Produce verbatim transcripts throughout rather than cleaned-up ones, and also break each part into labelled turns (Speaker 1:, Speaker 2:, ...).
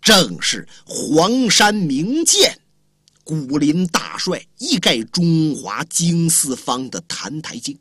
Speaker 1: 正是黄山名剑、武林大帅，一概中华经四方的谭台镜。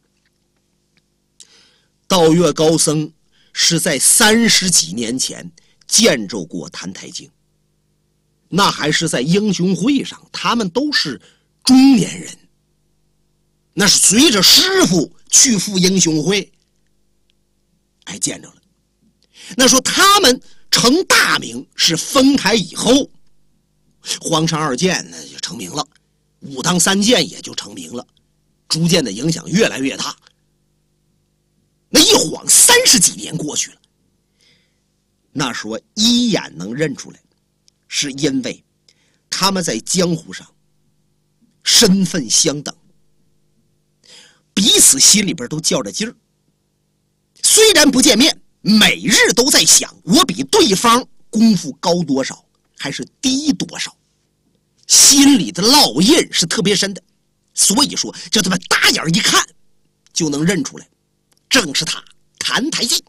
Speaker 1: 道岳高僧是在三十几年前见着过谭台镜，那还是在英雄会上，他们都是中年人，那是随着师傅去赴英雄会，哎，见着了。那说他们成大名是分开以后，黄山二剑呢就成名了，武当三剑也就成名了，逐渐的影响越来越大。那一晃三十几年过去了，那时候一眼能认出来，是因为他们在江湖上身份相等，彼此心里边都较着劲儿。虽然不见面，每日都在想我比对方功夫高多少还是低多少，心里的烙印是特别深的。所以说就这么打眼一看就能认出来，正是他谭台镜。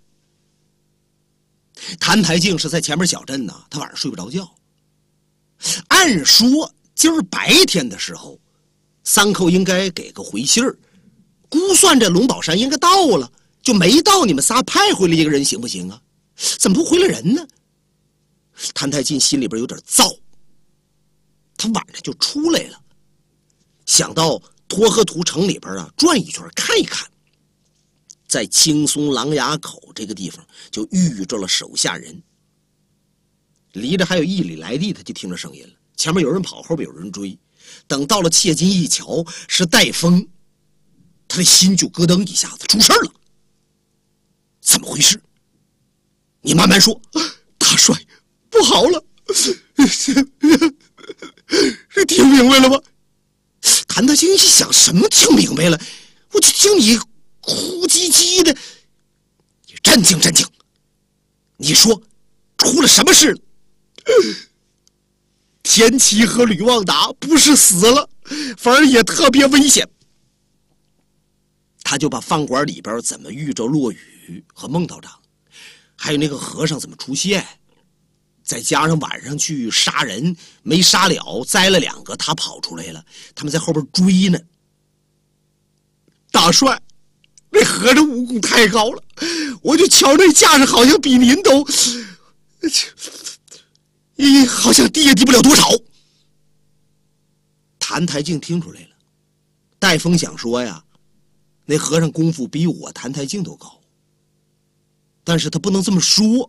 Speaker 1: 谭台镜是在前面小镇呢，他晚上睡不着觉。按说今儿白天的时候，三寇应该给个回信儿，估算这龙宝山应该到了，就没到，你们仨派回来一个人行不行啊？怎么不回来人呢？谭台镜心里边有点燥，他晚上就出来了，想到沱河图城里边啊转一圈看一看。在青松狼牙口这个地方就遇着了手下人，离着还有一里来地，他就听着声音了，前面有人跑，后边有人追。等到了切近一瞧，是戴峰，他的心就咯噔一下子，出事了。怎么回事？你慢慢说。大帅，不好了，听明白了吗？谭台镜一想，什么听明白了？我就听你哭唧唧的。你镇静镇静，你说出了什么事了？田七和吕旺达不是死了，反而也特别危险。他就把饭馆里边怎么遇着落雨和孟道长，还有那个和尚怎么出现，再加上晚上去杀人没杀了，栽了两个，他跑出来了，他们在后边追呢。大帅，那和尚武功太高了，我就瞧那架势好像比您都咦，好像低也低不了多少。谭台镜听出来了，戴峰想说呀，那和尚功夫比我谭台镜都高，但是他不能这么说。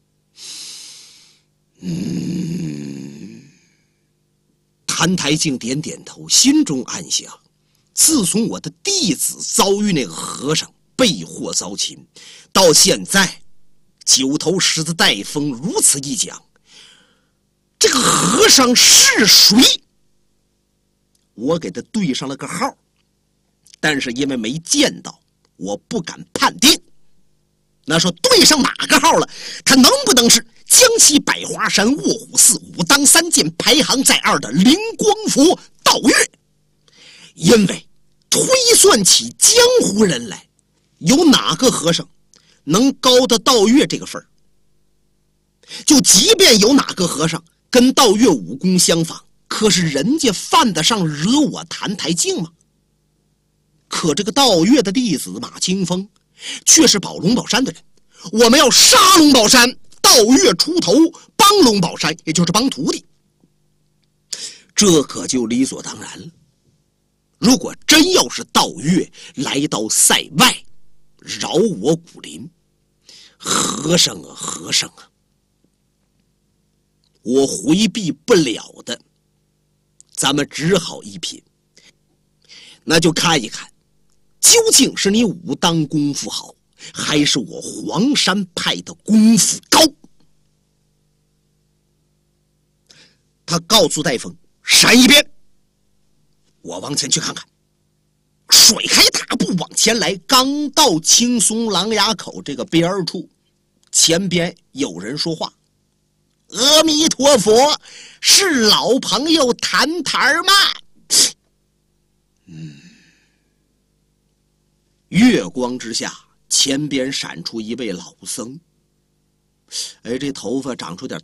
Speaker 1: 嗯，谭台镜点点头，心中暗想，自从我的弟子遭遇那个和尚被祸遭擒，到现在九头狮子戴峰如此一讲，这个和尚是谁？我给他对上了个号，但是因为没见到，我不敢判定。那说对上哪个号了，他能不能是江西百花山卧虎寺武当三剑排行在二的灵光佛道岳？因为推算起江湖人来，有哪个和尚能高得道岳这个份儿？就即便有哪个和尚跟道岳武功相仿，可是人家犯得上惹我谭台镜吗？可这个道岳的弟子马清风却是保龙宝山的人，我们要杀龙宝山，道岳出头帮龙宝山，也就是帮徒弟，这可就理所当然了。如果真要是道岳来到塞外扰我武林，和尚啊和尚啊，我回避不了的，咱们只好一品，那就看一看究竟是你武当功夫好，还是我黄山派的功夫高。他告诉戴峰，闪一边，我往前去看看。甩开大步往前来，刚到青松狼牙口这个边处，前边有人说话。阿弥陀佛，是老朋友谭台吗？嗯，月光之下，前边闪出一位老僧。哎，这头发长出点